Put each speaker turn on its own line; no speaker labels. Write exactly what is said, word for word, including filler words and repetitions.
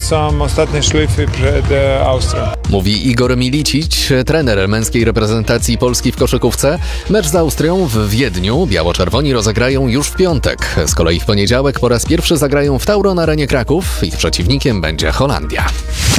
są ostatnie szlify przed e, Austrią.
Mówi Igor Milicic, trener męskiej reprezentacji Polski w koszykówce. Mecz z Austrią w Wiedniu biało-czerwoni rozegrają już w piątek. Z kolei w poniedziałek po raz pierwszy zagrają w Tauron Arenie Kraków. Ich przeciwnikiem będzie Holandia.